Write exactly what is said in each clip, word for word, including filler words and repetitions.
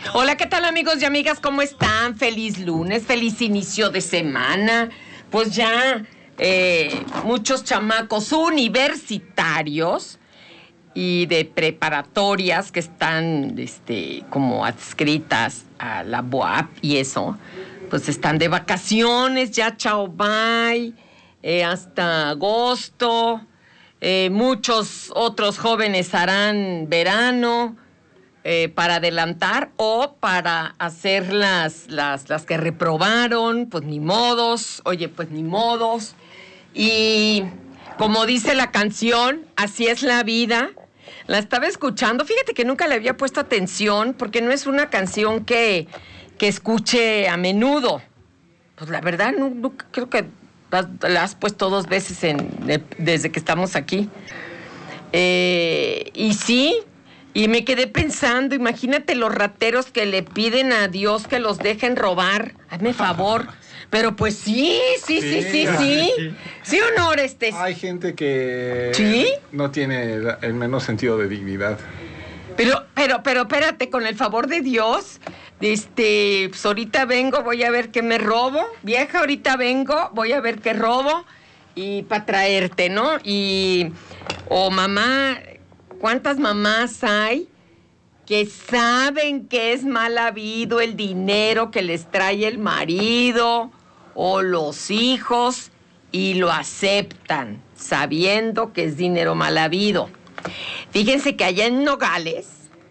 Hola, ¿qué tal, amigos y amigas? ¿Cómo están? Feliz lunes, feliz inicio de semana. Pues ya eh, muchos chamacos universitarios y de preparatorias que están este, como adscritas a la B U A P y eso, pues están de vacaciones, ya chao, bye, eh, hasta agosto. Eh, muchos otros jóvenes harán verano eh, para adelantar o para hacer las, las, las que reprobaron, pues ni modos, oye, pues ni modos. Y como dice la canción, así es la vida. La estaba escuchando, fíjate que nunca le había puesto atención porque no es una canción que, que escuche a menudo. Pues la verdad, no, no creo que la, la has puesto dos veces en, de, desde que estamos aquí. Eh, y sí, y me quedé pensando, imagínate los rateros que le piden a Dios que los dejen robar. Hazme favor. Pero pues sí, sí, sí, sí, sí. ¿Sí, sí. ¿Sí o no, Orestes? Hay gente que ¿Sí? no tiene el menor sentido de dignidad. Pero, pero, pero, espérate, con el favor de Dios, este, pues ahorita vengo, voy a ver qué me robo. Vieja, ahorita vengo, voy a ver qué robo y para traerte, ¿no? Y, o oh, mamá, ¿cuántas mamás hay que saben que es mal habido el dinero que les trae el marido o los hijos y lo aceptan, sabiendo que es dinero mal habido? Fíjense que allá en Nogales,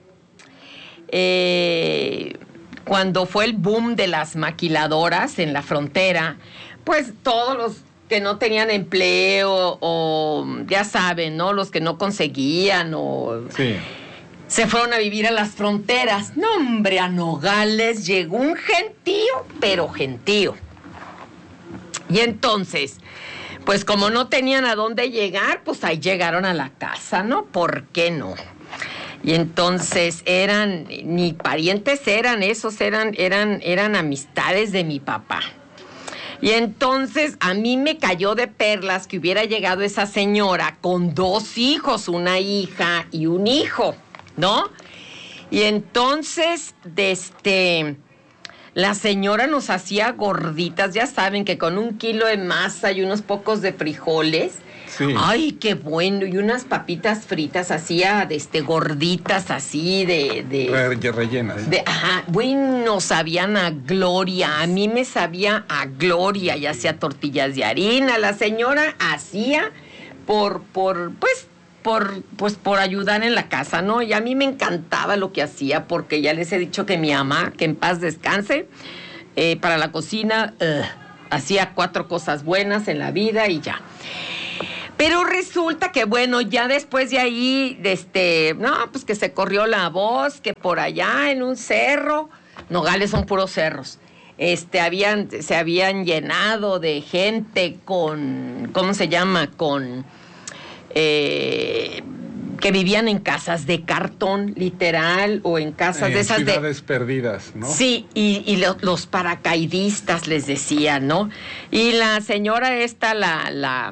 eh, cuando fue el boom de las maquiladoras en la frontera, pues todos los que no tenían empleo o ya saben, ¿no? Los que no conseguían o... Sí. Se fueron a vivir a las fronteras. No, hombre, a Nogales llegó un gentío, pero gentío. Y entonces, pues como no tenían a dónde llegar, pues ahí llegaron a la casa, ¿no? ¿Por qué no? Y entonces eran, ni parientes eran, esos eran, eran, eran amistades de mi papá. Y entonces a mí me cayó de perlas que hubiera llegado esa señora con dos hijos, una hija y un hijo, ¿no? Y entonces, este, la señora nos hacía gorditas, ya saben que con un kilo de masa y unos pocos de frijoles. Sí. Ay, qué bueno, y unas papitas fritas hacía, este, gorditas así de... de Re rellenas. De, ajá, bueno, sabían a gloria, a mí me sabía a gloria, y hacía tortillas de harina, la señora hacía por, por, pues, por, pues, por ayudar en la casa, ¿no? Y a mí me encantaba lo que hacía, porque ya les he dicho que mi mamá, que en paz descanse, eh, para la cocina, uh, hacía cuatro cosas buenas en la vida y ya. Pero resulta que, bueno, ya después de ahí, este, no, pues que se corrió la voz, que por allá en un cerro, Nogales son puros cerros, este, habían, se habían llenado de gente con, ¿cómo se llama? Con, eh, que vivían en casas de cartón, literal, o en casas en de esas de... ciudades perdidas, ¿no? Sí, y, y lo, los paracaidistas les decían, ¿no? Y la señora esta, la... la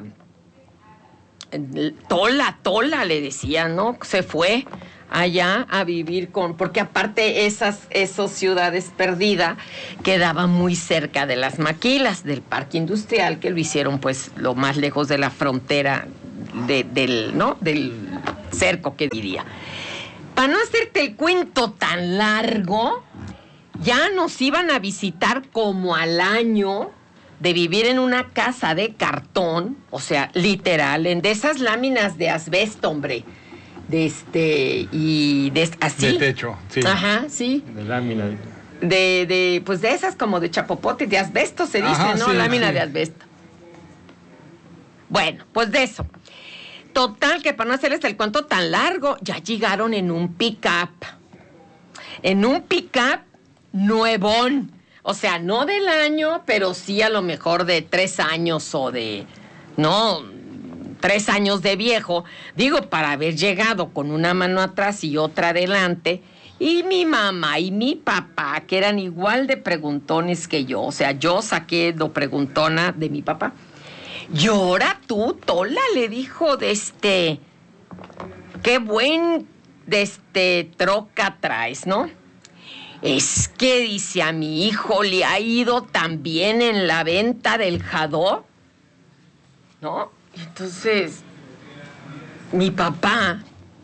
Tola, Tola le decían, ¿no? Se fue allá a vivir con... Porque aparte esas, esas ciudades perdidas quedaban muy cerca de las maquilas, del parque industrial, que lo hicieron pues lo más lejos de la frontera de, del, ¿no? Del cerco, que diría. Para no hacerte el cuento tan largo, ya nos iban a visitar como al año... de vivir en una casa de cartón, o sea, literal, en de esas láminas de asbesto, hombre, de este, y de así. De techo, sí. Ajá, sí. De lámina. De, de, pues de esas como de chapopote, de asbesto se dice, Ajá, ¿no? Sí, Lámina sí. de asbesto. Bueno, pues de eso. Total, que para no hacerles el cuento tan largo, ya llegaron en un pick-up. En un pick-up nuevón. O sea, no del año, pero sí a lo mejor de tres años o de, no, tres años de viejo. Digo, para haber llegado con una mano atrás y otra adelante. Y mi mamá y mi papá, que eran igual de preguntones que yo. O sea, yo saqué lo preguntona de mi papá. Y ahora tú, Tola, le dijo de este, qué buen de este troca traes, ¿no? es que dice a mi hijo le ha ido también en la venta del jadó, ¿no? Y entonces, mi papá,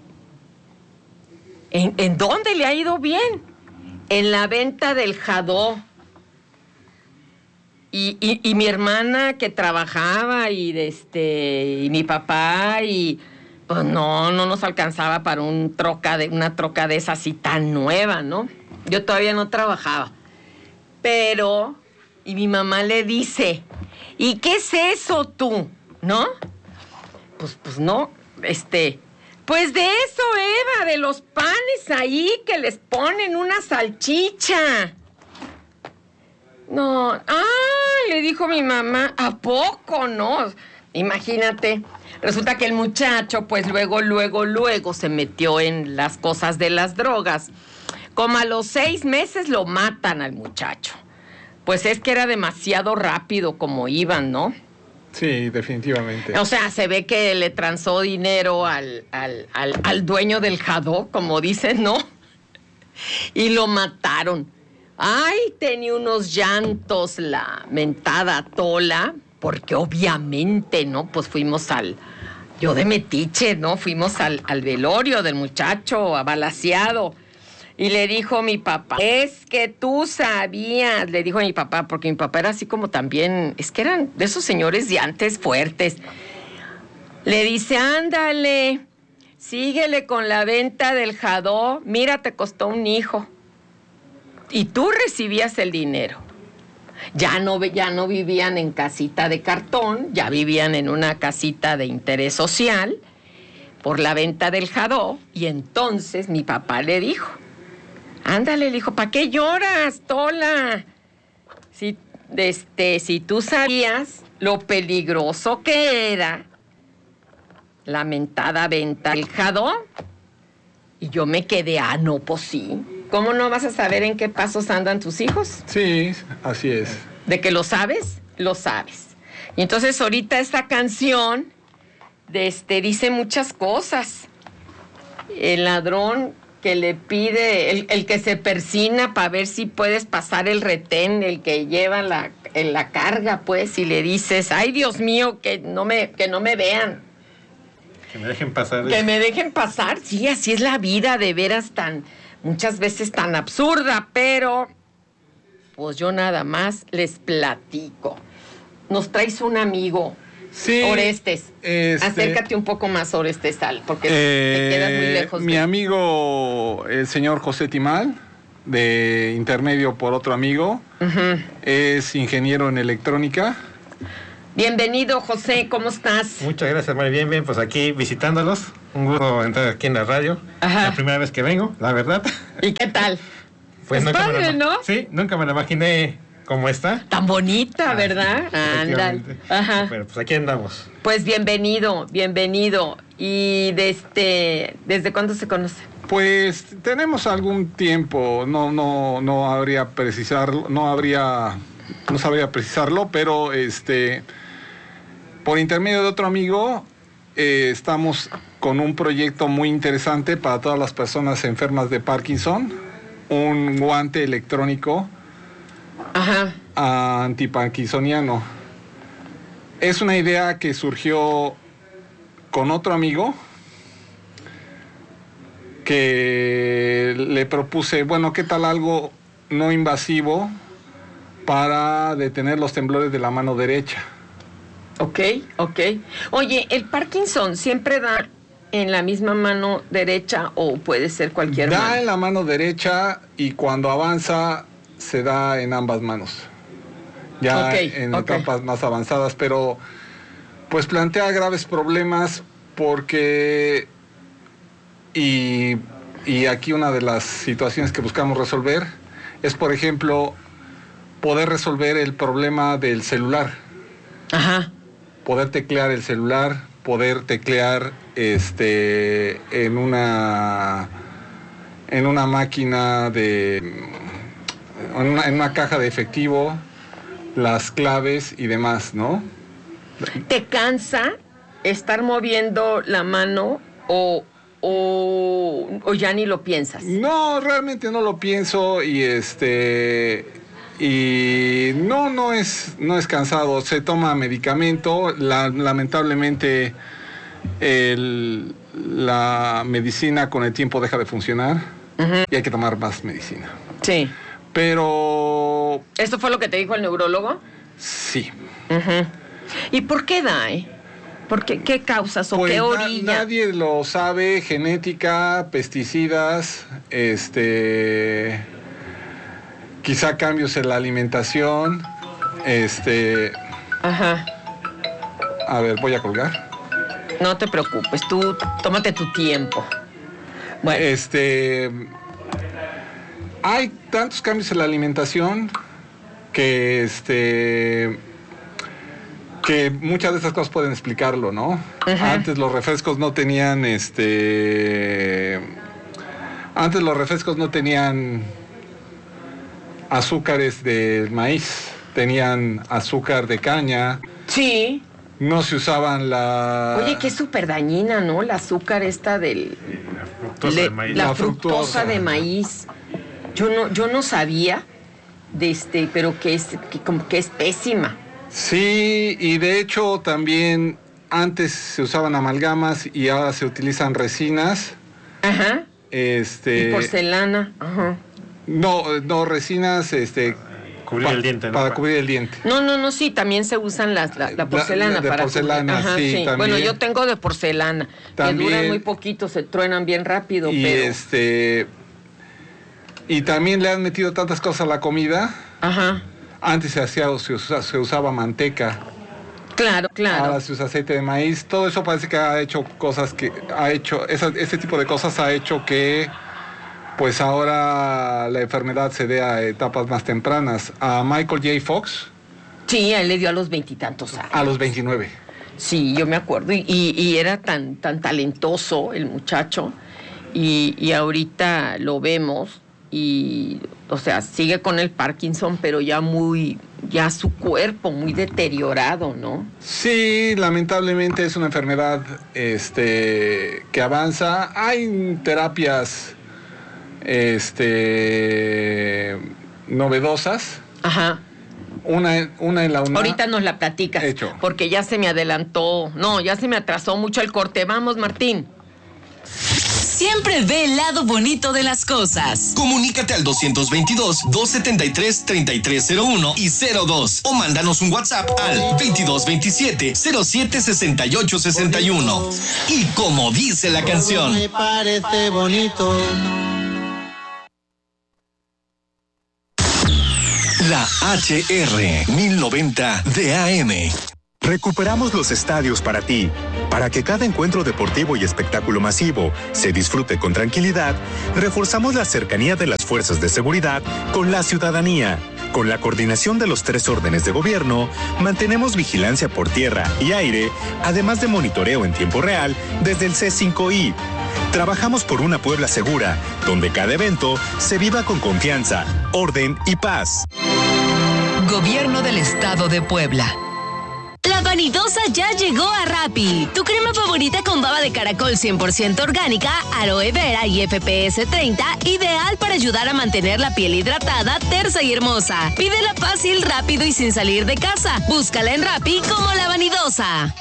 ¿en, ¿en dónde le ha ido bien? En la venta del jadó. Y, y, y mi hermana que trabajaba y, este, y mi papá y pues no, no nos alcanzaba para un troca de, una troca de esa así tan nueva, ¿no? Yo todavía no trabajaba. Pero, y mi mamá le dice, ¿y qué es eso tú? ¿No? Pues, pues no, este, pues de eso, Eva, de los panes ahí que les ponen una salchicha. No, ah, le dijo mi mamá, ¿a poco no? Imagínate, resulta que el muchacho, pues luego, luego, luego se metió en las cosas de las drogas. Como a los seis meses lo matan al muchacho. Pues es que era demasiado rápido como iban, ¿no? Sí, definitivamente. O sea, se ve que le transó dinero al, al, al, al dueño del jadó, como dicen, ¿no? Y lo mataron. Ay, tenía unos llantos la mentada Tola, porque obviamente, ¿no? Pues fuimos al, yo de metiche, ¿no? Fuimos al, al velorio del muchacho abalaciado. Y le dijo mi papá, es que tú sabías, le dijo a mi papá, porque mi papá era así como también, es que eran de esos señores de antes fuertes. Le dice, ándale, síguele con la venta del jadó, mira, te costó un hijo. Y tú recibías el dinero. Ya no, ya no vivían en casita de cartón, ya vivían en una casita de interés social por la venta del jadó. Y entonces mi papá le dijo, ándale, le dijo, ¿para qué lloras, Tola? Si, este, si tú sabías lo peligroso que era la mentada venta del jadó. Y yo me quedé, ah, no, pues sí. ¿Cómo no vas a saber en qué pasos andan tus hijos? Sí, así es. De que lo sabes, lo sabes. Y entonces ahorita esta canción de este, dice muchas cosas. El ladrón que le pide, el, el que se persina para ver si puedes pasar el retén, el que lleva la, la carga, pues, y le dices, ay, Dios mío, que no me, que no me vean. Que me dejen pasar. Que me dejen pasar, sí, así es la vida, de veras tan, muchas veces tan absurda, pero pues yo nada más les platico. Nos traes un amigo, sí, Orestes. Este, Acércate un poco más, Orestes, Sal, porque eh, te quedas muy lejos. Mi de... amigo, el señor José Timal, de intermedio por otro amigo, uh-huh. Es ingeniero en electrónica. Bienvenido, José, ¿cómo estás? Muchas gracias, muy bien, bien, pues aquí visitándolos. Un gusto entrar aquí en la radio. Ajá. La primera vez que vengo, la verdad. ¿Y qué tal? Pues es nunca padre, me la, ¿no? Sí, nunca me la imaginé como está. Tan bonita, ah, ¿verdad? Ándale. Ajá. Pero pues aquí andamos. Pues bienvenido, bienvenido. ¿Y desde, desde cuándo se conoce? Pues tenemos algún tiempo, no, no, no habría precisarlo, no habría, no sabría precisarlo, pero este, por intermedio de otro amigo, eh, estamos con un proyecto muy interesante para todas las personas enfermas de Parkinson, un guante electrónico. Ajá. Antiparkinsoniano. Es una idea que surgió con otro amigo que le propuse, bueno, ¿qué tal algo no invasivo para detener los temblores de la mano derecha? Ok, ok. Oye, ¿el Parkinson siempre da en la misma mano derecha o puede ser cualquier da mano? Da en la mano derecha y cuando avanza se da en ambas manos. Ya okay, en okay. etapas más avanzadas, pero pues plantea graves problemas porque y, y aquí una de las situaciones que buscamos resolver es, por ejemplo, poder resolver el problema del celular. Ajá. Poder teclear el celular, poder teclear este en una en una máquina de en una, en una caja de efectivo, las claves y demás, ¿no? ¿Te cansa estar moviendo la mano o, o, o ya ni lo piensas? No, realmente no lo pienso y este y no no es no es cansado. Se toma medicamento. La, lamentablemente el, la medicina con el tiempo deja de funcionar uh-huh. y hay que tomar más medicina. Sí. Pero ¿esto fue lo que te dijo el neurólogo? Sí. Uh-huh. ¿Y por qué da, eh? ¿Por qué, qué causas o pues qué orilla? Na, nadie lo sabe. Genética, pesticidas, este, quizá cambios en la alimentación, este. Ajá. A ver, voy a colgar. No te preocupes, tú tómate tu tiempo. Bueno. Este, hay tantos cambios en la alimentación que este. que muchas de esas cosas pueden explicarlo, ¿no? Uh-huh. Antes los refrescos no tenían, este... Antes los refrescos no tenían azúcares de maíz, tenían azúcar de caña. Sí. No se usaban la... Oye, que es súper dañina, ¿no? La azúcar esta del... La fructosa le, de maíz. La, la fructosa, fructosa de maíz. Yo no, yo no sabía de este, pero que es, que, como que es pésima. Sí, y de hecho también antes se usaban amalgamas y ahora se utilizan resinas. Ajá. Este. Y porcelana. Ajá. No, no, resinas, este. Cubrir pa, el diente, ¿no? Para cubrir el diente. No, no, no, sí, también se usan las, la, la porcelana la, de para porcelana, Ajá, sí, sí. también. Bueno, yo tengo de porcelana, también, que duran muy poquito, se truenan bien rápido, y pero... este. Y también le han metido tantas cosas a la comida. Ajá. Antes se hacía, se usaba, se usaba manteca. Claro, claro. Ahora se usa aceite de maíz. Todo eso parece que ha hecho cosas que ha hecho, esa, ese tipo de cosas ha hecho que, pues ahora la enfermedad se dé a etapas más tempranas. A Michael J. Fox. Sí, a él le dio a los veintitantos años. A los veintinueve. Sí, yo me acuerdo. Y, y, y era tan, tan talentoso el muchacho. Y, y ahorita lo vemos. Y, o sea, sigue con el Parkinson, pero ya muy, ya su cuerpo muy deteriorado, ¿no? Sí, lamentablemente es una enfermedad este, que avanza. Hay terapias este, novedosas. Ajá. Una, una en la UNAM. Ahorita nos la platicas. Hecho. Porque ya se me adelantó. No, ya se me atrasó mucho el corte. Vamos, Martín. Siempre ve el lado bonito de las cosas. Comunícate al doscientos veintidós, doscientos setenta y tres, treinta y tres cero uno y cero dos o mándanos un WhatsApp al veintidós veintisiete, cero siete sesenta y ocho sesenta y uno. Y como dice la canción, me parece bonito. La H R mil noventa de A M. Recuperamos los estadios para ti. Para que cada encuentro deportivo y espectáculo masivo se disfrute con tranquilidad, reforzamos la cercanía de las fuerzas de seguridad con la ciudadanía. Con la coordinación de los tres órdenes de gobierno, mantenemos vigilancia por tierra y aire, además de monitoreo en tiempo real desde el C cinco I. Trabajamos por una Puebla segura, donde cada evento se viva con confianza, orden y paz. Gobierno del Estado de Puebla. La Vanidosa ya llegó a Rappi. Tu crema favorita con baba de caracol cien por ciento orgánica, aloe vera y F P S treinta, ideal para ayudar a mantener la piel hidratada, tersa y hermosa. Pídela fácil, rápido y sin salir de casa. Búscala en Rappi como La Vanidosa.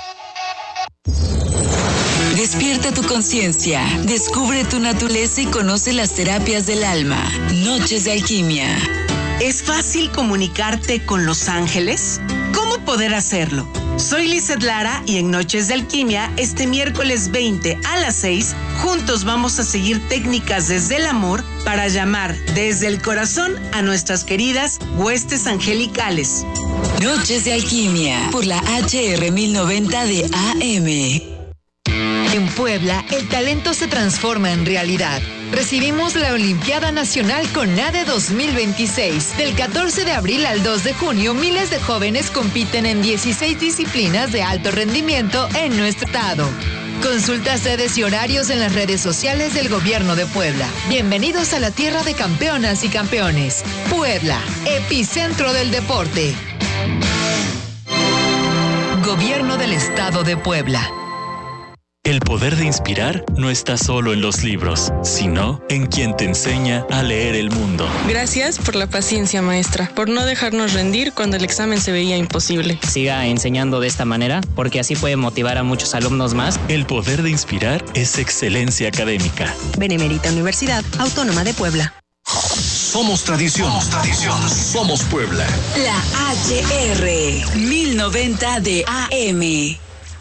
Despierta tu conciencia, descubre tu naturaleza y conoce las terapias del alma. Noches de Alquimia. ¿Es fácil comunicarte con los ángeles? ¿Cómo poder hacerlo? Soy Lizeth Lara y en Noches de Alquimia, este miércoles veinte a las seis, juntos vamos a seguir técnicas desde el amor para llamar desde el corazón a nuestras queridas huestes angelicales. Noches de Alquimia por la H R mil noventa de A M. En Puebla, el talento se transforma en realidad. Recibimos la Olimpiada Nacional CONADE dos mil veintiséis. Del catorce de abril al dos de junio, miles de jóvenes compiten en dieciséis disciplinas de alto rendimiento en nuestro estado. Consulta sedes y horarios en las redes sociales del Gobierno de Puebla. Bienvenidos a la tierra de campeonas y campeones. Puebla, epicentro del deporte. Gobierno del Estado de Puebla. El poder de inspirar no está solo en los libros, sino en quien te enseña a leer el mundo. Gracias por la paciencia, maestra, por no dejarnos rendir cuando el examen se veía imposible. Siga enseñando de esta manera, porque así puede motivar a muchos alumnos más. El poder de inspirar es excelencia académica. Benemérita Universidad Autónoma de Puebla. Somos tradición. Somos tradición. Somos Puebla. La H R mil noventa de A M.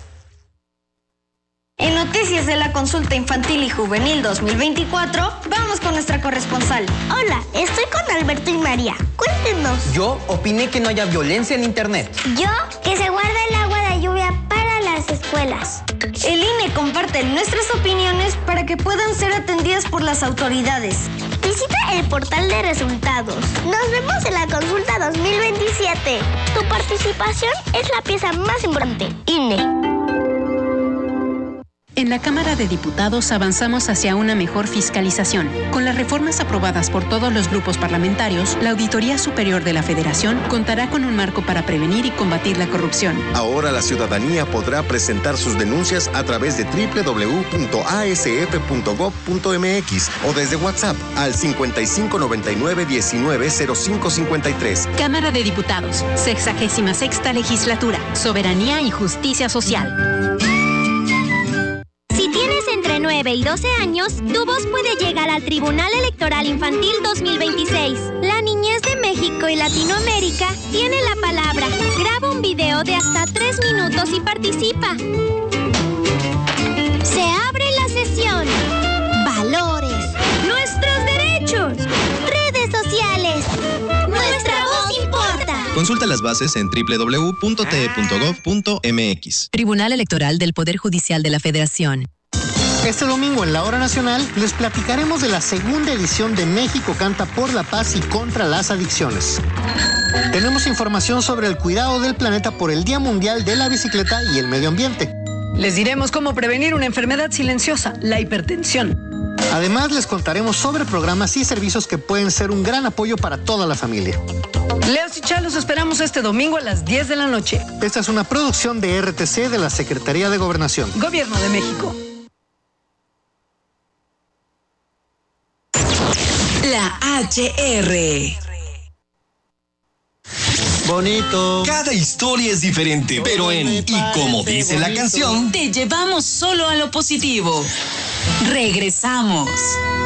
En Noticias de la Consulta Infantil y Juvenil dos mil veinticuatro, vamos con nuestra corresponsal. Hola, estoy con Alberto y María. Cuéntenos. Yo opiné que no haya violencia en Internet. Yo, que se guarda el agua de lluvia para las escuelas. El I N E comparte nuestras opiniones para que puedan ser atendidas por las autoridades. Visita el portal de resultados. Nos vemos en la Consulta dos mil veintisiete. Tu participación es la pieza más importante. I N E. En la Cámara de Diputados avanzamos hacia una mejor fiscalización. Con las reformas aprobadas por todos los grupos parlamentarios, la Auditoría Superior de la Federación contará con un marco para prevenir y combatir la corrupción. Ahora la ciudadanía podrá presentar sus denuncias a través de doble u doble u doble u punto a s f punto gob punto m x o desde WhatsApp al cincuenta y cinco noventa y nueve diecinueve cero cinco cincuenta y tres. Cámara de Diputados, sexagésima sexta Legislatura, Soberanía y Justicia Social. Si tienes entre nueve y doce años, tu voz puede llegar al Tribunal Electoral Infantil dos mil veintiséis. La niñez de México y Latinoamérica tiene la palabra. Graba un video de hasta tres minutos y participa. Se abre la sesión. Valores. Nuestros derechos. Redes sociales. Nuestra voz importa. Consulta las bases en doble u doble u doble u punto t e punto gob punto m x. Tribunal Electoral del Poder Judicial de la Federación. Este domingo en la Hora Nacional les platicaremos de la segunda edición de México Canta por la Paz y contra las Adicciones. Tenemos información sobre el cuidado del planeta por el Día Mundial de la Bicicleta y el Medio Ambiente. Les diremos cómo prevenir una enfermedad silenciosa, la hipertensión. Además, les contaremos sobre programas y servicios que pueden ser un gran apoyo para toda la familia. Leos y Chá, los esperamos este domingo a las diez de la noche. Esta es una producción de R T C de la Secretaría de Gobernación. Gobierno de México. La H R. Bonito. Cada historia es diferente, pero en Y como dice la canción, te llevamos solo a lo positivo. Regresamos.